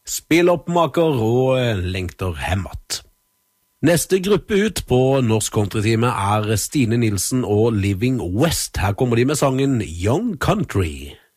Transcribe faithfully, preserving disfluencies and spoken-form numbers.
Spilloppmaker og lengter hemmet. Neste gruppe ut på Norsk Countrytime er Stine Nilsen og Living West. Her kommer de med sangen Young Country.